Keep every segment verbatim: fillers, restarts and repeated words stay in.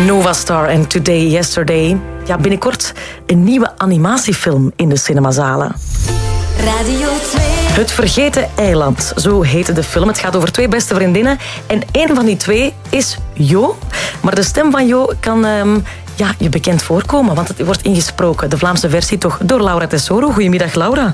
Nova Star en Today, Yesterday. Ja, binnenkort een nieuwe animatiefilm in de cinemazalen. Radio twee. Het Vergeten Eiland, zo heette de film. Het gaat over twee beste vriendinnen. En één van die twee is Jo. Maar de stem van Jo kan um, ja, je bekend voorkomen, want het wordt ingesproken. De Vlaamse versie toch door Laura Tesoro. Goedemiddag, Laura.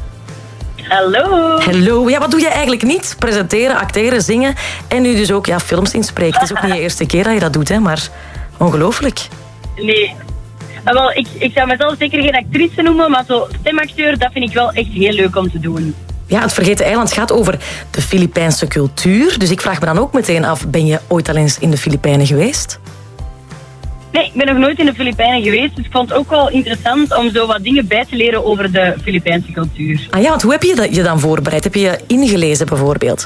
Hallo. Hallo. Ja, wat doe je eigenlijk niet? Presenteren, acteren, zingen en nu dus ook ja, films inspreken. Het is ook niet de eerste keer dat je dat doet, hè, maar ongelooflijk. Nee. Wel, ik, ik zou mezelf zeker geen actrice noemen, maar zo stemacteur, dat vind ik wel echt heel leuk om te doen. Ja, Het Vergeten Eiland gaat over de Filipijnse cultuur. Dus ik vraag me dan ook meteen af, ben je ooit al eens in de Filipijnen geweest? Nee, ik ben nog nooit in de Filipijnen geweest, dus ik vond het ook wel interessant om zo wat dingen bij te leren over de Filipijnse cultuur. Ah ja, want hoe heb je dat je dan voorbereid? Heb je je ingelezen bijvoorbeeld?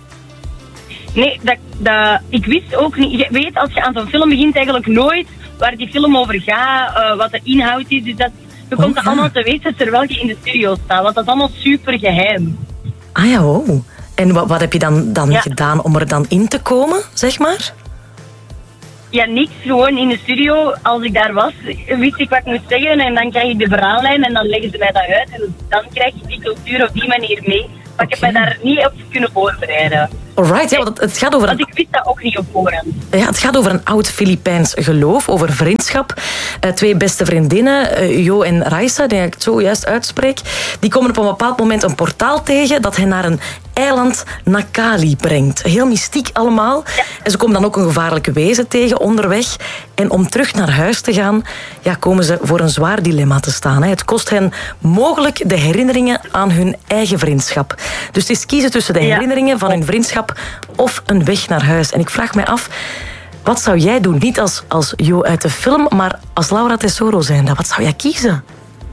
Nee, dat, dat, ik wist ook niet. Je weet, als je aan zo'n film begint, eigenlijk nooit waar die film over gaat, uh, wat de inhoud is. Dus dat, je komt oh, dat ja. allemaal te weten terwijl je in de studio staat, want dat is allemaal super geheim. Ah ja, oh. En wat, wat heb je dan, dan Ja. gedaan om er dan in te komen, zeg maar? Ja, niks. Gewoon in de studio, als ik daar was, wist ik wat ik moest zeggen en dan krijg ik de verhaallijn en dan leggen ze mij dat uit en dan krijg ik die cultuur op die manier mee. Maar ik heb mij daar niet op kunnen voorbereiden. Alright, ja, want het, het gaat over Want een, ik wist dat ook niet op voorhand. ja, het gaat over een oud Filipijns geloof, over vriendschap. Uh, twee beste vriendinnen, uh, Jo en Raisa, die ik het zo juist uitspreek, die komen op een bepaald moment een portaal tegen dat hen naar een eiland Nakali brengt. Heel mystiek allemaal. Ja. En ze komen dan ook een gevaarlijke wezen tegen onderweg. En om terug naar huis te gaan, ja, komen ze voor een zwaar dilemma te staan. Hè. Het kost hen mogelijk de herinneringen aan hun eigen vriendschap. Dus het is kiezen tussen de Ja. herinneringen van hun vriendschap of een weg naar huis. En ik vraag mij af, wat zou jij doen? Niet als, als Jo uit de film, maar als Laura Tesoro zijnde. Wat zou jij kiezen?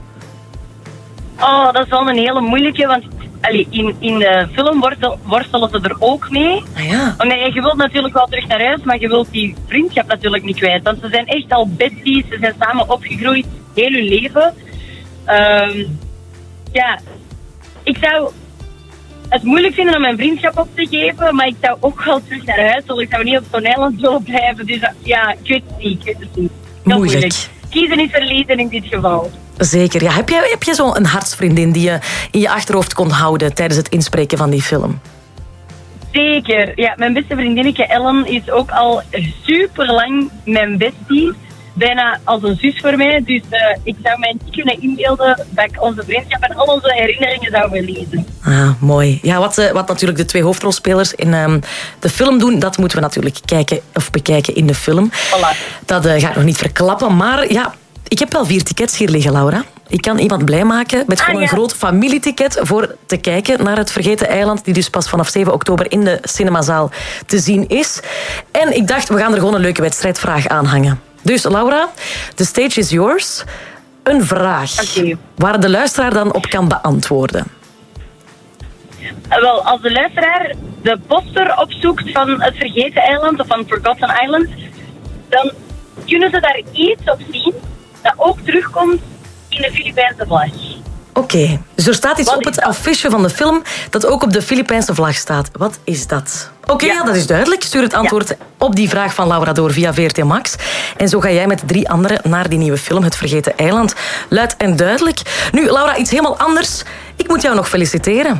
Oh, dat is wel een hele moeilijke, want allee, in, in de film worstel, worstelen ze er ook mee. Ah ja. Want je wilt natuurlijk wel terug naar huis, maar je wilt die vriendschap natuurlijk niet kwijt. Want ze zijn echt al besties, ze zijn samen opgegroeid, heel hun leven. Um, ja, ik zou het moeilijk vinden om mijn vriendschap op te geven, maar ik zou ook wel terug naar huis willen. Ik zou niet op zo'n eiland willen blijven. Dus ja, ik weet het niet. Ik weet het niet. Heel Moeilijk. moeilijk. Kiezen is verliezen in dit geval. Zeker. Ja. Heb jij, heb jij zo'n hartsvriendin die je in je achterhoofd kon houden tijdens het inspreken van die film? Zeker. Ja, mijn beste vriendinnetje Ellen is ook al super lang mijn bestie. Bijna als een zus voor mij. Dus uh, ik zou mij niet kunnen inbeelden dat ik onze vriendschap en al onze herinneringen zou verliezen. Ah, mooi. Ja, wat, uh, wat natuurlijk de twee hoofdrolspelers in um, de film doen, dat moeten we natuurlijk kijken of bekijken in de film. Voilà. Dat uh, ga ik nog niet verklappen. Maar ja, ik heb wel vier tickets hier liggen, Laura. Ik kan iemand blij maken met gewoon Ah, ja. een groot familieticket voor te kijken naar Het Vergeten Eiland, die dus pas vanaf zeven oktober in de cinemazaal te zien is. En ik dacht, we gaan er gewoon een leuke wedstrijdvraag aan hangen. Dus Laura, the stage is yours. Een vraag Oké. waar de luisteraar dan op kan beantwoorden. Uh, wel, als de luisteraar de poster opzoekt van Het Vergeten Eiland of van Forgotten Island, dan kunnen ze daar iets op zien dat ook terugkomt in de Filipijnse vlag. Oké, okay. Dus er staat iets Wat op is het dat? affiche van de film dat ook op de Filipijnse vlag staat. Wat is dat? Oké, okay, ja. Ja. ja, dat is duidelijk. Stuur het antwoord ja. op die vraag van Laura door via V R T Max. En zo ga jij met drie anderen naar die nieuwe film, Het Vergeten Eiland. Luid en duidelijk. Nu, Laura, iets helemaal anders. Ik moet jou nog feliciteren.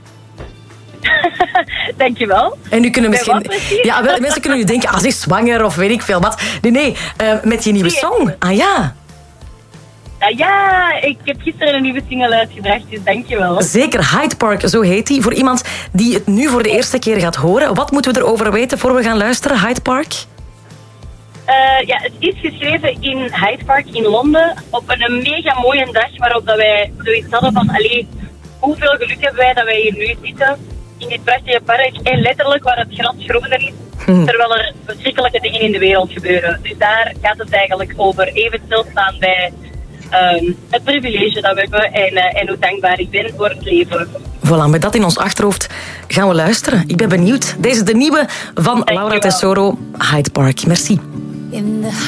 Dankjewel. En nu kunnen misschien... Bij wat precies? Ja, wel, mensen kunnen nu denken, ah, ze is zwanger of weet ik veel wat. Nee, nee, uh, met je nieuwe Nee. song. Ah ja. Uh, ja, ik heb gisteren een nieuwe single uitgebracht, dus dankjewel. Zeker, Hyde Park, zo heet die. Voor iemand die het nu voor de eerste keer gaat horen. Wat moeten we erover weten voor we gaan luisteren, Hyde Park? Uh, ja, het is geschreven in Hyde Park in Londen op een mega mooie dag waarop dat wij zoiets hadden van, allee, hoeveel geluk hebben wij dat wij hier nu zitten in dit prachtige park en letterlijk waar het gras groener is, Hmm. terwijl er verschrikkelijke dingen in de wereld gebeuren. Dus daar gaat het eigenlijk over even stilstaan bij um, het privilege dat we hebben en, uh, en hoe dankbaar ik ben voor het leven. Voilà, met dat in ons achterhoofd gaan we luisteren. Ik ben benieuwd. Deze is de nieuwe van Laura Dankjewel. Tesoro, Hyde Park. Merci. In the